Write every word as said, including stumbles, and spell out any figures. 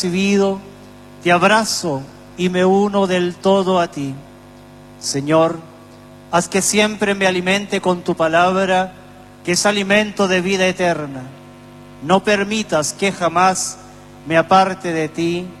recibido, te abrazo y me uno del todo a ti. Señor, haz que siempre me alimente con tu palabra, que es alimento de vida eterna. No permitas que jamás me aparte de ti.